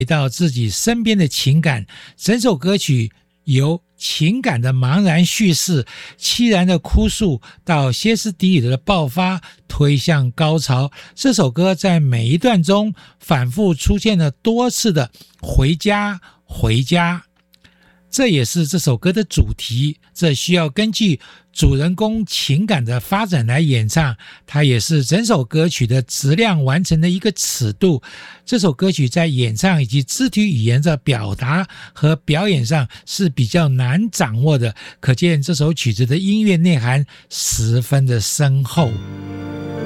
到自己身边的情感。整首歌曲由情感的茫然叙事、凄然的哭诉到歇斯底里的爆发，推向高潮。这首歌在每一段中反复出现了多次的回家回家，这也是这首歌的主题。这需要根据主人公情感的发展来演唱，它也是整首歌曲的质量完成的一个尺度。这首歌曲在演唱以及肢体语言的表达和表演上是比较难掌握的，可见这首曲子的音乐内涵十分的深厚。